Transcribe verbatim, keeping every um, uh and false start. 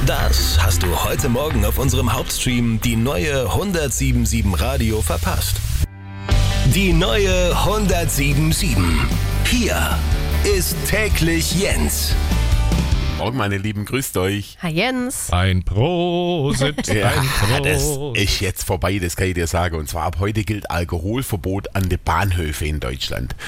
Das hast du heute Morgen auf unserem Hauptstream die neue hundertsieben Komma sieben Radio verpasst. Die neue hundertsieben Komma sieben. Hier ist täglich Jens. Morgen, meine Lieben, grüßt euch. Hi Jens. Ein Prosit, Ja, ein das Prost. ist jetzt vorbei, das kann ich dir sagen. Und zwar ab heute gilt Alkoholverbot an den Bahnhöfen in Deutschland.